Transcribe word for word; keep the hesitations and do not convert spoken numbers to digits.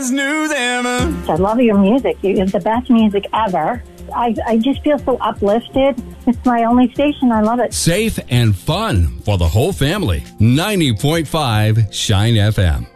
always knew them. I love your music. It's the best music ever. I, I just feel so uplifted. It's my only station. I love it. Safe and fun for the whole family. ninety point five Shine F M.